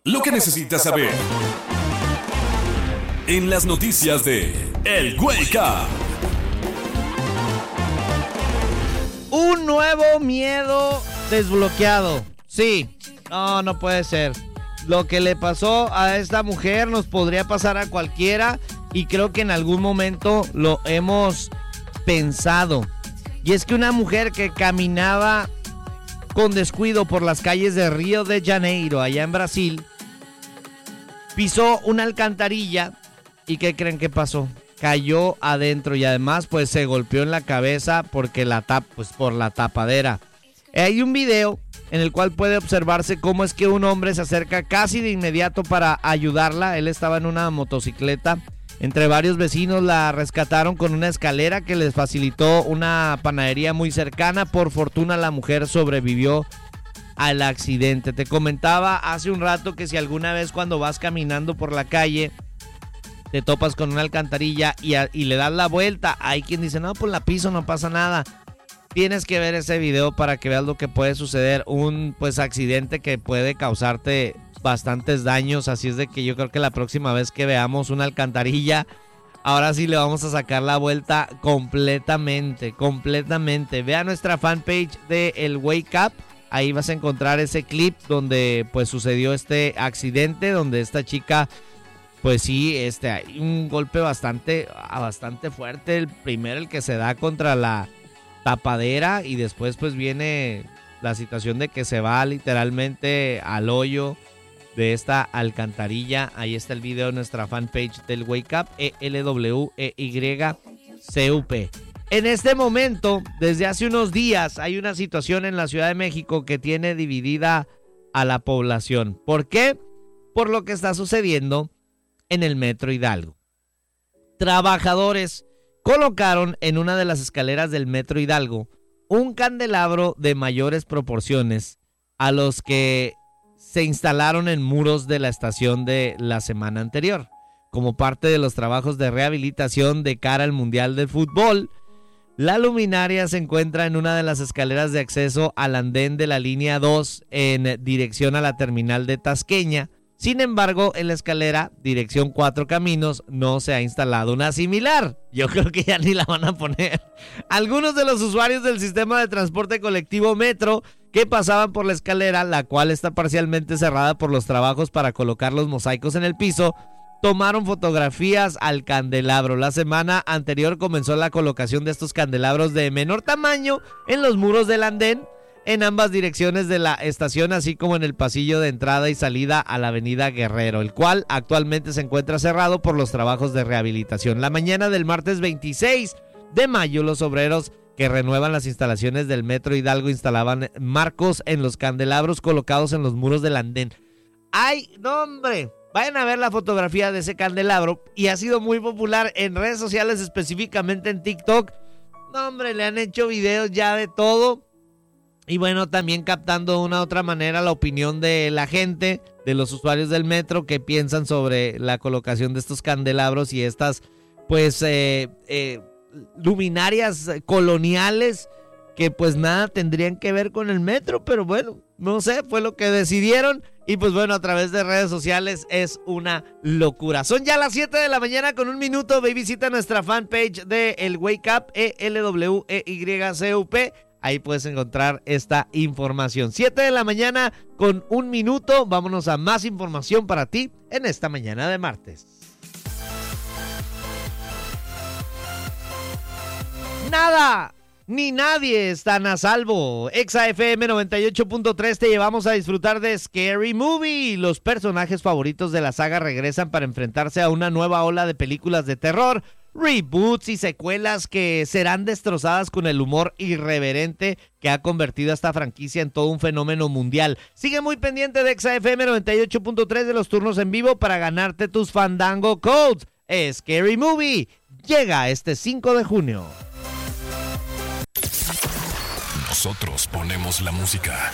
Lo que necesitas saber en las noticias de El Wake Up. Un nuevo miedo desbloqueado. Sí, no puede ser. Lo que le pasó a esta mujer nos podría pasar a cualquiera y creo que en algún momento lo hemos pensado. Y es que una mujer que caminaba con descuido por las calles de Río de Janeiro, allá en Brasil, pisó una alcantarilla y ¿qué creen que pasó? Cayó adentro y además pues se golpeó en la cabeza porque por la tapadera. Hay un video en el cual puede observarse cómo es que un hombre se acerca casi de inmediato para ayudarla. Él estaba en una motocicleta. Entre varios vecinos la rescataron con una escalera que les facilitó una panadería muy cercana. Por fortuna la mujer sobrevivió al accidente. Te comentaba hace un rato que si alguna vez cuando vas caminando por la calle te topas con una alcantarilla y le das la vuelta, hay quien dice, no, pues la piso, no pasa nada. Tienes que ver ese video para que veas lo que puede suceder. Un accidente que puede causarte bastantes daños. Así es de que yo creo que la próxima vez que veamos una alcantarilla, ahora sí le vamos a sacar la vuelta completamente. Ve a nuestra fanpage de El Wake Up. Ahí vas a encontrar ese clip donde pues sucedió este accidente, donde esta chica, pues sí, hay un golpe bastante fuerte. El que se da contra la tapadera y después pues viene la situación de que se va literalmente al hoyo de esta alcantarilla. Ahí está el video en nuestra fanpage del Wake Up, ELWEYCUP. En este momento, desde hace unos días, hay una situación en la Ciudad de México que tiene dividida a la población. ¿Por qué? Por lo que está sucediendo en el Metro Hidalgo. Trabajadores colocaron en una de las escaleras del Metro Hidalgo un candelabro de mayores proporciones a los que se instalaron en muros de la estación de la semana anterior, como parte de los trabajos de rehabilitación de cara al Mundial de Fútbol. La luminaria se encuentra en una de las escaleras de acceso al andén de la línea 2 en dirección a la terminal de Tasqueña. Sin embargo, en la escalera, dirección 4 Caminos, no se ha instalado una similar. Yo creo que ya ni la van a poner. Algunos de los usuarios del sistema de transporte colectivo Metro que pasaban por la escalera, la cual está parcialmente cerrada por los trabajos para colocar los mosaicos en el piso, tomaron fotografías al candelabro. La semana anterior comenzó la colocación de estos candelabros de menor tamaño en los muros del andén, en ambas direcciones de la estación, así como en el pasillo de entrada y salida a la avenida Guerrero, el cual actualmente se encuentra cerrado por los trabajos de rehabilitación. La mañana del martes 26 de mayo, los obreros que renuevan las instalaciones del Metro Hidalgo instalaban marcos en los candelabros colocados en los muros del andén. ¡Ay, no, hombre! Vayan a ver la fotografía de ese candelabro y ha sido muy popular en redes sociales, específicamente en TikTok. No, hombre, le han hecho videos ya de todo. Y bueno, también captando de una u otra manera la opinión de la gente, de los usuarios del metro, que piensan sobre la colocación de estos candelabros y estas, luminarias coloniales que pues nada tendrían que ver con el metro, pero bueno, no sé, fue lo que decidieron. Y pues bueno, a través de redes sociales es una locura. Son ya las 7 de la mañana con 1 minuto. Ve y visita nuestra fanpage de El Wake Up, ELWEYCUP. Ahí puedes encontrar esta información. 7 de la mañana con 1 minuto. Vámonos a más información para ti en esta mañana de martes. Nada ni nadie están a salvo. Exa FM 98.3, te llevamos a disfrutar de Scary Movie. Los personajes favoritos de la saga regresan para enfrentarse a una nueva ola de películas de terror, reboots y secuelas que serán destrozadas con el humor irreverente que ha convertido a esta franquicia en todo un fenómeno mundial. Sigue muy pendiente de Exa FM 98.3 de los turnos en vivo para ganarte tus Fandango Codes. Scary Movie llega este 5 de junio. Nosotros ponemos la música.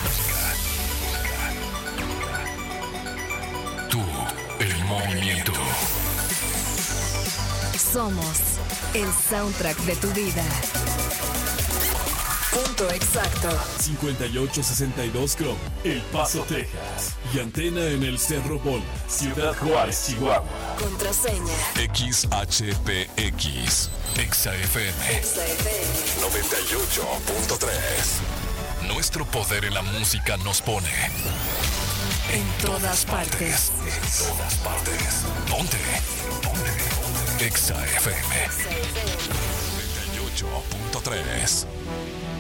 Tú, el movimiento. Somos el soundtrack de tu vida. Punto exacto. 5862 Chrome, El Paso, Texas. Y antena en el Cerro Bola, Ciudad Juárez, Chihuahua. Contraseña. XHPX, XFM XFM. 98.3. Nuestro poder en la música nos pone En todas partes. En todas partes. Ponte. XFM 98.3.